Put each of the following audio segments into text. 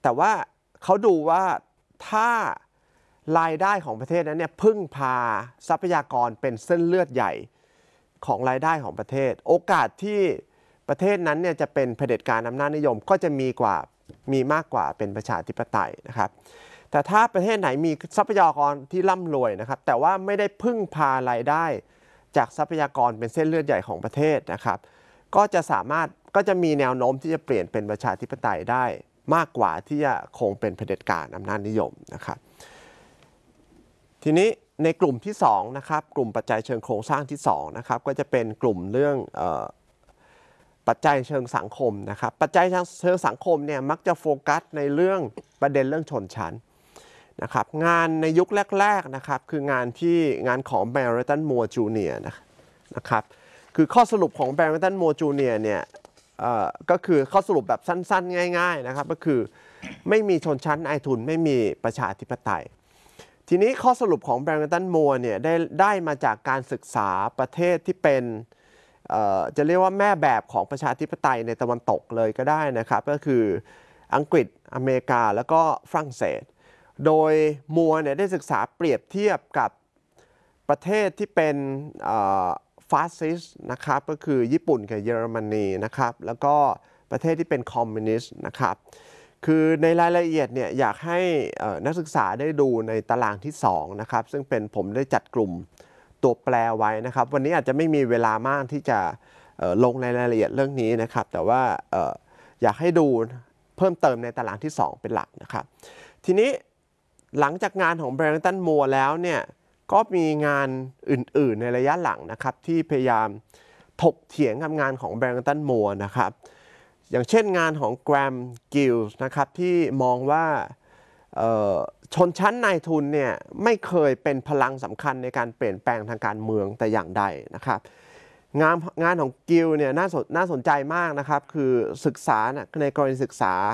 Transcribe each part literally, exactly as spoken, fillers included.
แต่ว่าเขาดูว่าถ้ารายได้ของประเทศนั้นเนี่ยพึ่งพาทรัพยากรเป็นเส้นเลือดใหญ่ของรายได้ของประเทศโอกาสที่ประเทศนั้นเนี่ยจะเป็นเผด็จการอำนาจนิยมก็จะมีกว่ามีมากกว่าเป็นประชาธิปไตยนะครับแต่ถ้าประเทศไหนมีทรัพยากรที่ร่ำรวยนะครับแต่ว่าไม่ได้พึ่งพารายได้จากทรัพยากรเป็นเส้นเลือดใหญ่ของประเทศนะครับก็จะสามารถก็จะมีแนวโน้มที่จะเปลี่ยนเป็นประชาธิปไตยได้มากกว่าที่จะคงเป็นเผด็จการอำนาจนิยมนะครับทีนี้ในกลุ่มที่สองนะครับกลุ่มปัจจัยเชิงโครงสร้างที่สองนะครับก็จะเป็นกลุ่มเรื่องเอ่อปัจจัยเชิงสังคมนะครับปัจจัยเชิงสังคมเนี่ยมักจะโฟกัสในเรื่องประเด็นเรื่องชนชั้นนะครับงานในยุคแรกๆนะครับคืองานที่งานของแบรนตันมัวจูเนียร์นะครับคือข้อสรุปของแบรนตันมัวจูเนียร์เนี่ยก็คือข้อสรุปแบบสั้นๆง่ายๆนะครับก็คือไม่มีชนชั้นนายทุนไม่มีประชาธิปไตยทีนี้ข้อสรุปของแบรนตันมัวเนี่ยได้ได้มาจากการศึกษาประเทศที่เป็นจะเรียกว่าแม่แบบของประชาธิปไตยในตะวันตกเลยก็ได้นะครับก็คืออังกฤษอเมริกาแล้วก็ฝรั่งเศสโดยมัวเนี่ยได้ศึกษาเปรียบเทียบกับประเทศที่เป็นฟาสซิสต์นะครับก็คือญี่ปุ่นกับเยอรมนีนะครับแล้วก็ประเทศที่เป็นคอมมิวนิสต์นะครับคือในรายละเอียดเนี่ยอยากให้นักศึกษาได้ดูในตารางที่สองนะครับซึ่งเป็นผมได้จัดกลุ่มตัวแปรไว้นะครับวันนี้อาจจะไม่มีเวลามากที่จะลงในรายละเอียดเรื่องนี้นะครับแต่ว่าอยากให้ดูเพิ่มเติมในตารางที่สองเป็นหลักนะครับทีนี้หลังจากงานของแบรนตันมัวแล้วเนี่ยก็มีงานอื่นๆในระยะหลังนะครับที่พยายามถกเถียงกับงานของแบรนตันมัวนะครับอย่างเช่นงานของแกรมกิลส์นะครับที่มองว่าชนชั้นนายทุนเนี่ยไม่เคยเป็นพลังสำคัญในการเปลี่ยนแปลงทางการเมืองแต่อย่างใดนะครับงานงานของกิลเนี่ยน่าสนน่าสนใจมากนะครับคือศึกษาในกรณีศึกษา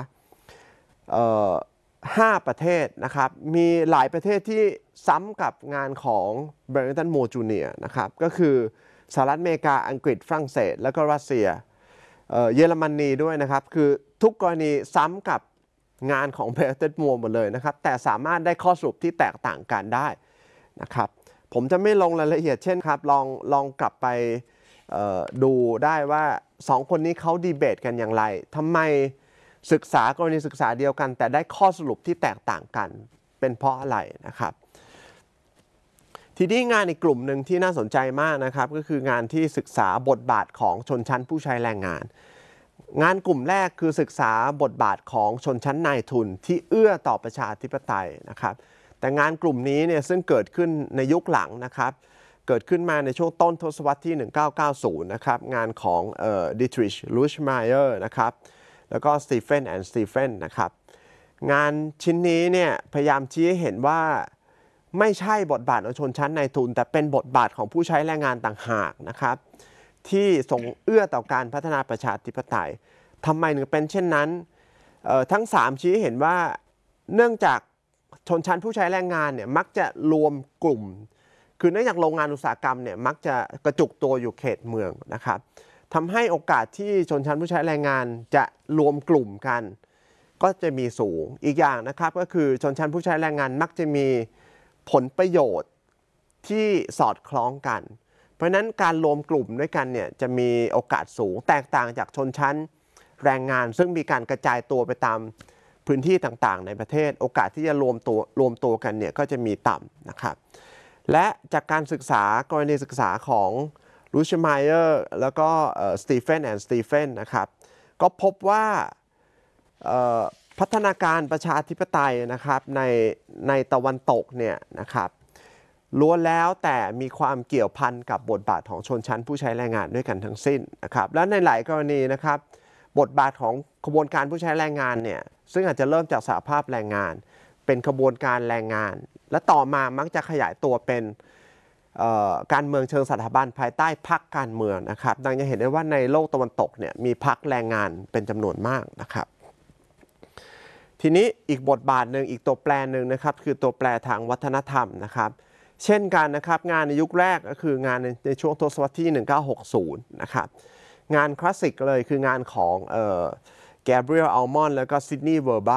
ห้าประเทศนะครับมีหลายประเทศที่ซ้ำกับงานของแบรนตันมัวจูเนียร์นะครับก็คือสหรัฐอเมริกาอังกฤษฝรั่งเศสแล้วก็รัสเซียเยอรมนีด้วยนะครับคือทุกกรณีซ้ำกับงานของแบรนตันมัวหมดเลยนะครับแต่สามารถได้ข้อสรุปที่แตกต่างกันได้นะครับผมจะไม่ลงรายละเอียดเช่นครับลองลองกลับไปดูได้ว่าสองคนนี้เขาดีเบตกันอย่างไรทำไมศึกษากรณีศึกษาเดียวกันแต่ได้ข้อสรุปที่แตกต่างกันเป็นเพราะอะไรนะครับทีนี้งานอีกกลุ่มหนึ่งที่น่าสนใจมากนะครับก็คืองานที่ศึกษาบทบาทของชนชั้นผู้ใช้แรงงานงานกลุ่มแรกคือศึกษาบทบาทของชนชั้นนายทุนที่เอื้อต่อประชาธิปไตยนะครับแต่งานกลุ่มนี้เนี่ยซึ่งเกิดขึ้นในยุคหลังนะครับเกิดขึ้นมาในช่วงต้นทศวรรษที่หนึ่งพันเก้าร้อยเก้าสิบนะครับงานของเอ่อดิทริชลูชไมเออร์นะครับแล้วก็สตีเฟนแอนด์สตีเฟนนะครับงานชิ้นนี้เนี่ยพยายามชี้ให้เห็นว่าไม่ใช่บทบาทของชนชั้นนายทุนแต่เป็นบทบาทของผู้ใช้แรงงานต่างหากนะครับที่ส่งเอื้อต่อการพัฒนาประชาธิปไตยทำไมถึงเป็นเช่นนั้นทั้งสามชี้ให้เห็นว่าเนื่องจากชนชั้นผู้ใช้แรงงานเนี่ยมักจะรวมกลุ่มคือเนื่องจากโรงงานอุตสาหกรรมเนี่ยมักจะกระจุกตัวอยู่เขตเมืองนะครับทำให้โอกาสที่ชนชั้นผู้ใช้แรงงานจะรวมกลุ่มกันก็จะมีสูงอีกอย่างนะครับก็คือชนชั้นผู้ใช้แรงงานมักจะมีผลประโยชน์ที่สอดคล้องกันเพราะฉะนั้นการรวมกลุ่มด้วยกันเนี่ยจะมีโอกาสสูงแตกต่างจากชนชั้นแรงงานซึ่งมีการกระจายตัวไปตามพื้นที่ต่างๆในประเทศโอกาสที่จะรวมตัวรวมตัวกันเนี่ยก็จะมีต่ำนะครับและจากการศึกษากรณีศึกษาของลูชไมเออร์แล้วก็สตีเฟนแอนด์สตีเฟนนะครับก็พบว่าพัฒนาการประชาธิปไตยนะครับในในตะวันตกเนี่ยนะครับล้วนแล้วแต่มีความเกี่ยวพันกับบทบาทของชนชั้นผู้ใช้แรงงานด้วยกันทั้งสิ้นนะครับและในหลายกรณีนะครับบทบาทของขบวนการผู้ใช้แรงงานเนี่ยซึ่งอาจจะเริ่มจากสหภาพแรงงานเป็นขบวนการแรงงานและต่อมามักจะขยายตัวเป็นการเมืองเชิงสถาบันภายใต้พรรคการเมืองนะครับดังจะเห็นได้ว่าในโลกตะวันตกเนี่ยมีพรรคแรงงานเป็นจำนวนมากนะครับทีนี้อีกบทบาทหนึ่งอีกตัวแปรหนึ่งนะครับคือตัวแปรทางวัฒนธรรมนะครับเช่นกันนะครับงานในยุคแรกก็คืองานในช่วงทศวรรษที่หนึ่งพันเก้าร้อยหกสิบนะครับงานคลาสสิกเลยคืองานของเอ่อแกเบรียลอัลมอนด์แล้วก็ซิดนีย์เวอร์บา